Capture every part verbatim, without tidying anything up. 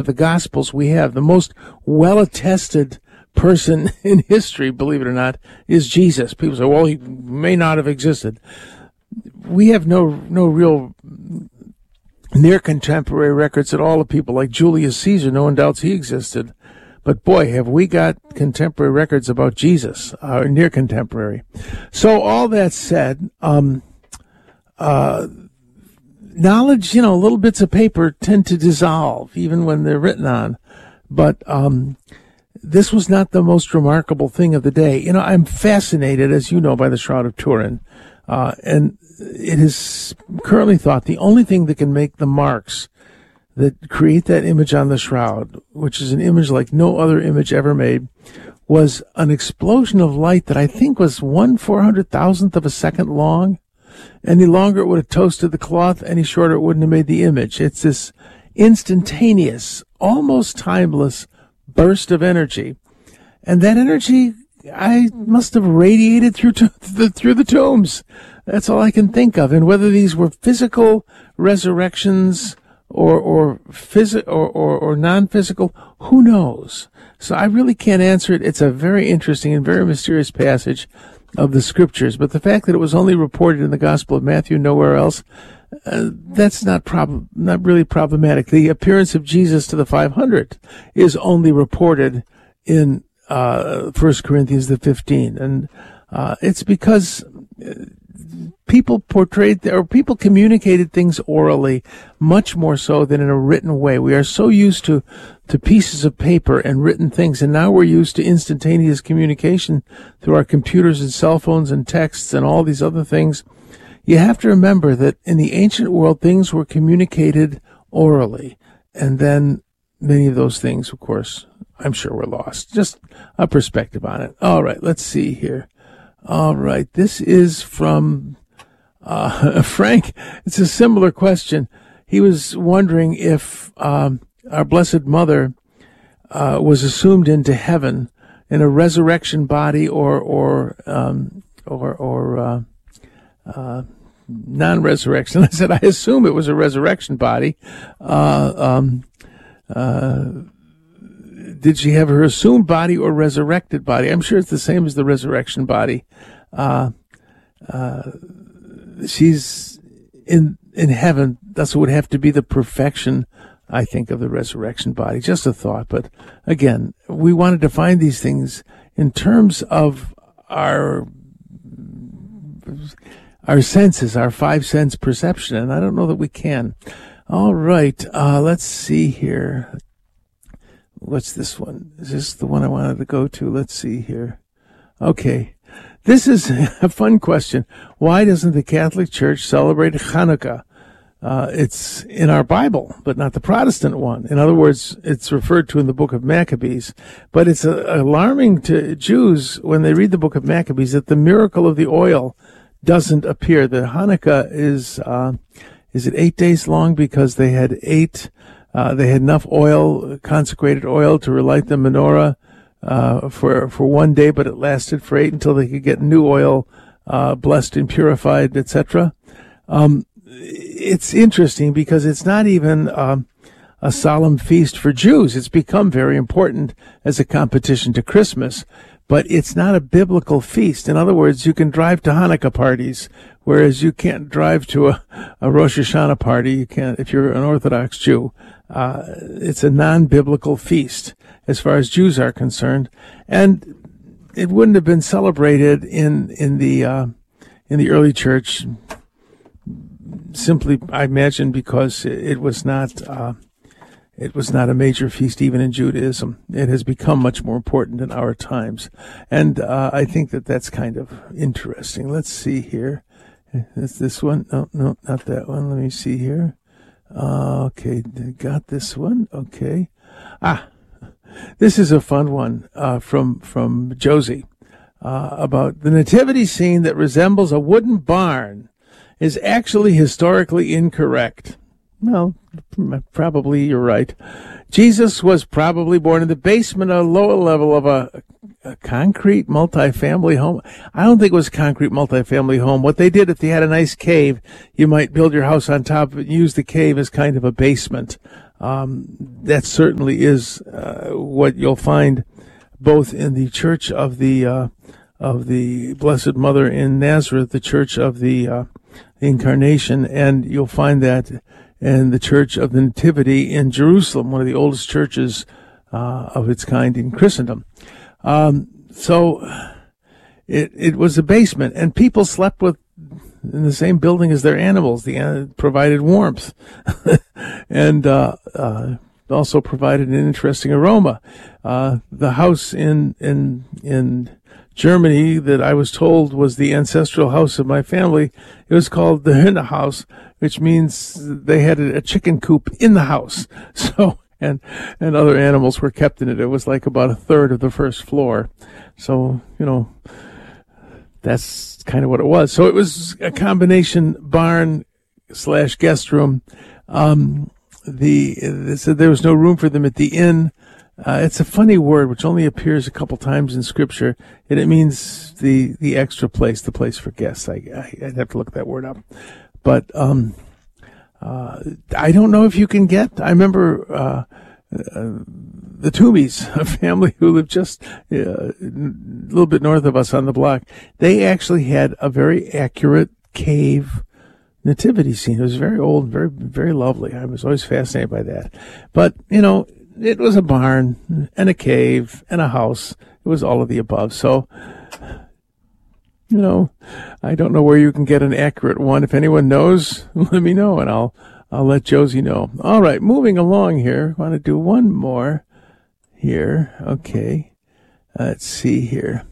the Gospels we have. The most well-attested person in history, believe it or not, is Jesus. People say, well, he may not have existed. We have no no real near contemporary records at all of people like Julius Caesar. No one doubts he existed. But boy, have we got contemporary records about Jesus, uh, near contemporary. So all that said, um, uh, knowledge, you know, little bits of paper tend to dissolve even when they're written on. But um, this was not the most remarkable thing of the day. You know, I'm fascinated, as you know, by the Shroud of Turin. Uh, and it is currently thought the only thing that can make the marks that create that image on the shroud, which is an image like no other image ever made, was an explosion of light that I think was one four hundred thousandth of a second long. Any longer it would have toasted the cloth, any shorter it wouldn't have made the image. It's this instantaneous, almost timeless burst of energy. And that energy, I must have radiated through to the, through the tombs. That's all I can think of. And whether these were physical resurrections or or, phys- or, or, or non-physical, who knows? So I really can't answer it. It's a very interesting and very mysterious passage of the scriptures. But the fact that it was only reported in the Gospel of Matthew, nowhere else, uh, that's not prob- not really problematic. The appearance of Jesus to the five hundred is only reported in uh, First Corinthians the fifteen. And uh, it's because people portrayed, or people communicated things orally much more so than in a written way. We are so used to, to pieces of paper and written things, and now we're used to instantaneous communication through our computers and cell phones and texts and all these other things. You have to remember that in the ancient world, things were communicated orally, and then many of those things, of course, I'm sure were lost. Just a perspective on it. All right, let's see here. All right, this is from uh, Frank. It's a similar question. He was wondering if um, our Blessed Mother uh, was assumed into heaven in a resurrection body, or or um, or or uh, uh, non-resurrection. I said I assume it was a resurrection body. Uh, um, uh, Did she have her assumed body or resurrected body? I'm sure it's the same as the resurrection body. Uh, uh, she's in in heaven. That's what would have to be the perfection, I think, of the resurrection body. Just a thought. But again, we want to define these things in terms of our our senses, our five sense perception, and I don't know that we can. All right, uh, let's see here. What's this one? Is this the one I wanted to go to? Let's see here. Okay. This is a fun question. Why doesn't the Catholic Church celebrate Hanukkah? Uh, it's in our Bible, but not the Protestant one. In other words, it's referred to in the book of Maccabees. But it's uh, alarming to Jews when they read the book of Maccabees that the miracle of the oil doesn't appear. The Hanukkah is, uh, is it eight days long because they had eight Uh, they had enough oil, consecrated oil, to relight the menorah uh, for for one day, but it lasted for eight until they could get new oil, uh, blessed and purified, et cetera. Um, it's interesting because it's not even um, a solemn feast for Jews. It's become very important as a competition to Christmas, but it's not a biblical feast. In other words, you can drive to Hanukkah parties, whereas you can't drive to a, a Rosh Hashanah party. You can't if you're an Orthodox Jew. Uh, it's a non-biblical feast as far as Jews are concerned, and it wouldn't have been celebrated in in the uh, in the early church simply, I imagine, because it was not uh, it was not a major feast even in Judaism. It has become much more important in our times, and uh, I think that that's kind of interesting. Let's see here. Is this one? No, no, not that one. Let me see here. Uh, okay, got this one. Okay. Ah, this is a fun one uh, from from Josie uh, about the nativity scene that resembles a wooden barn is actually historically incorrect. Well, probably you're right. Jesus was probably born in the basement, a lower level of a, a concrete multifamily home. I don't think it was a concrete multifamily home. What they did, if they had a nice cave, you might build your house on top of it and use the cave as kind of a basement. Um, that certainly is uh, what you'll find both in the Church of the uh, of the Blessed Mother in Nazareth, the Church of the uh, Incarnation, and you'll find that in the Church of the Nativity in Jerusalem, one of the oldest churches uh, of its kind in Christendom. Um, so it it was a basement, and people slept with in the same building as their animals. The uh, provided warmth, and uh, uh, also provided an interesting aroma. Uh, the house in in in Germany that I was told was the ancestral house of my family, it was called the Hühner house, which means they had a, a chicken coop in the house. So and and other animals were kept in it. It was like about a third of the first floor. So you know. That's kind of what it was. So it was a combination barn slash guest room. Um, the they said there was no room for them at the inn. Uh, it's a funny word which only appears a couple times in Scripture, and it means the the extra place, the place for guests. I, I I'd have to look that word up, but um, uh, I don't know if you can get. I remember. Uh, Uh, the Toomeys, a family who lived just uh, a little bit north of us on the block, they actually had a very accurate cave nativity scene. It was very old, very, very lovely. I was always fascinated by that. But, you know, it was a barn and a cave and a house. It was all of the above. So, you know, I don't know where you can get an accurate one. If anyone knows, let me know, and I'll I'll let Josie know. All right, moving along here. I want to do one more here. Okay. Uh, let's see here.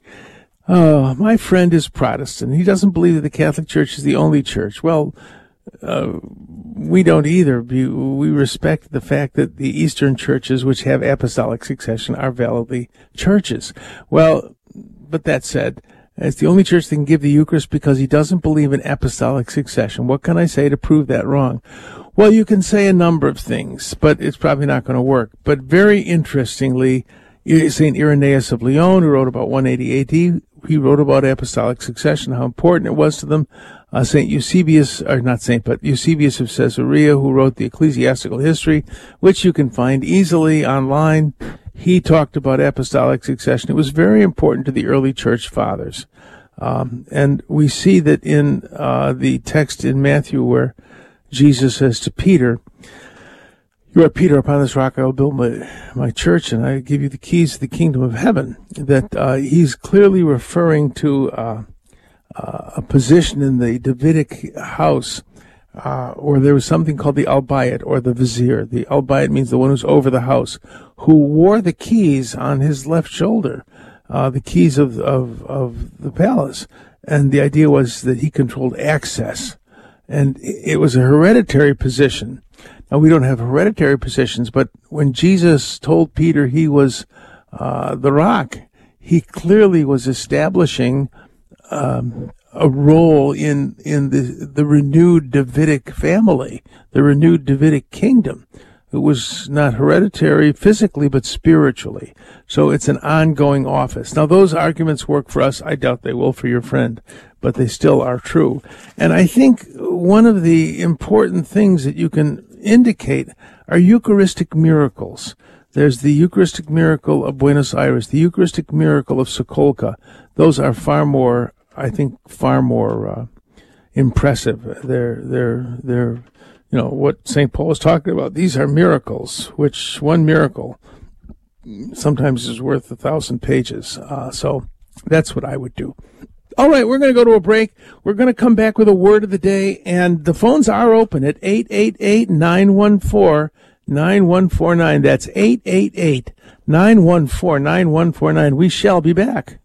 Oh, my friend is Protestant. He doesn't believe that the Catholic Church is the only church. Well, uh, we don't either. We, we respect the fact that the Eastern churches, which have apostolic succession, are validly churches. Well, but that said, it's the only church that can give the Eucharist because he doesn't believe in apostolic succession. What can I say to prove that wrong? Well, you can say a number of things, but it's probably not going to work. But very interestingly, Saint Irenaeus of Lyon, who wrote about one eighty A D, he wrote about apostolic succession, how important it was to them. Uh, Saint Eusebius, or not Saint, but Eusebius of Caesarea, who wrote the Ecclesiastical History, which you can find easily online. He talked about apostolic succession. It was very important to the early church fathers. Um, and we see that in uh, the text in Matthew where Jesus says to Peter, "You are Peter, upon this rock I will build my, my church, and I give you the keys to the kingdom of heaven," that uh, he's clearly referring to uh, uh, a position in the Davidic house Uh, or there was something called the albayet, or the vizier. The albayet means the one who's over the house, who wore the keys on his left shoulder, uh, the keys of, of, of the palace. And the idea was that he controlled access. And it was a hereditary position. Now, we don't have hereditary positions, but when Jesus told Peter he was uh, the rock, he clearly was establishing um a role in in the the renewed Davidic family, the renewed Davidic kingdom. It was not hereditary physically, but spiritually. So it's an ongoing office. Now, those arguments work for us. I doubt they will for your friend, but they still are true. And I think one of the important things that you can indicate are Eucharistic miracles. There's the Eucharistic miracle of Buenos Aires, the Eucharistic miracle of Sokolka. Those are far more I think far more uh, impressive. They're, they're, they're, you know, what Saint Paul is talking about. These are miracles, which one miracle sometimes is worth a thousand pages. Uh, so that's what I would do. All right, we're going to go to a break. We're going to come back with a word of the day, and the phones are open at eight eight eight, nine one four, nine one four nine. That's eight eight eight, nine one four, nine one four nine. We shall be back.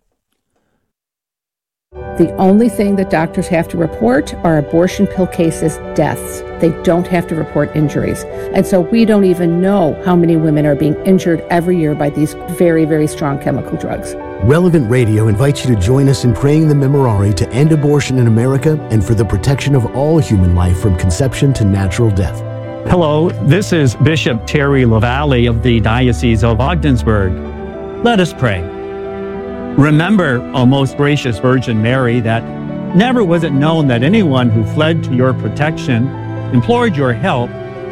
The only thing that doctors have to report are abortion pill cases, deaths. They don't have to report injuries. And so we don't even know how many women are being injured every year by these very, very strong chemical drugs. Relevant Radio invites you to join us in praying the Memorare to end abortion in America and for the protection of all human life from conception to natural death. Hello, this is Bishop Terry LaValle of the Diocese of Ogdensburg. Let us pray. Remember, O most gracious Virgin Mary, that never was it known that anyone who fled to your protection, implored your help,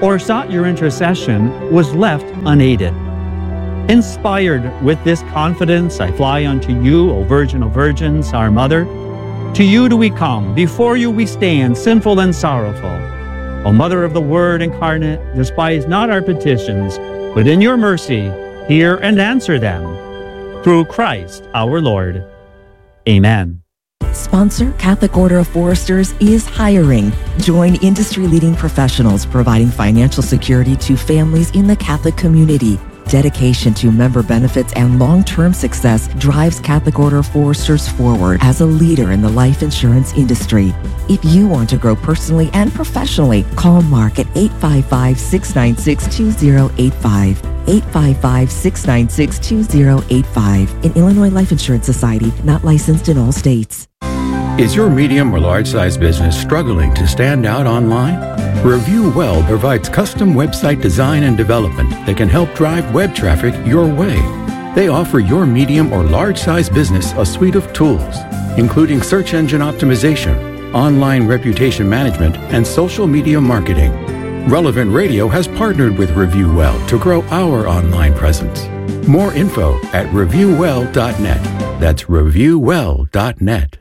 or sought your intercession was left unaided. Inspired with this confidence, I fly unto you, O Virgin of Virgins, our Mother. To you do we come, before you we stand, sinful and sorrowful. O Mother of the Word incarnate, despise not our petitions, but in your mercy hear and answer them. Through Christ our Lord. Amen. Sponsor Catholic Order of Foresters is hiring. Join industry-leading professionals providing financial security to families in the Catholic community. Dedication to member benefits and long-term success drives Catholic Order of Foresters forward as a leader in the life insurance industry. If you want to grow personally and professionally, call Mark at eight five five, six nine six, two zero eight five. eight five five, six nine six, two zero eight five. An Illinois Life Insurance Society, not licensed in all states. Is your medium or large-size business struggling to stand out online? ReviewWell provides custom website design and development that can help drive web traffic your way. They offer your medium or large-size business a suite of tools, including search engine optimization, online reputation management, and social media marketing. Relevant Radio has partnered with ReviewWell to grow our online presence. More info at review well dot net. That's review well dot net.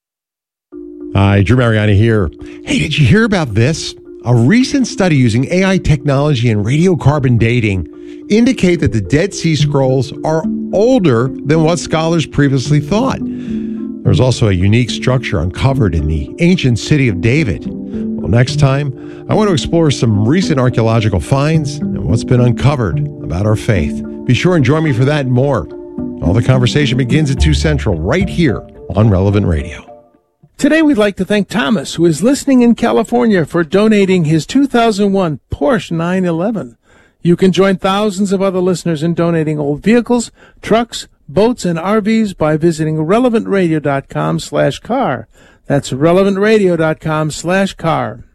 Hi, Drew Mariani here. Hey, did you hear about this? A recent study using A I technology and radiocarbon dating indicate that the Dead Sea Scrolls are older than what scholars previously thought. There's also a unique structure uncovered in the ancient city of David. Well, next time, I want to explore some recent archaeological finds and what's been uncovered about our faith. Be sure and join me for that and more. All the conversation begins at two Central, right here on Relevant Radio. Today we'd like to thank Thomas, who is listening in California, for donating his two thousand one Porsche nine eleven. You can join thousands of other listeners in donating old vehicles, trucks, boats, and R Vs by visiting relevant radio dot com slash car. That's relevant radio dot com slash car.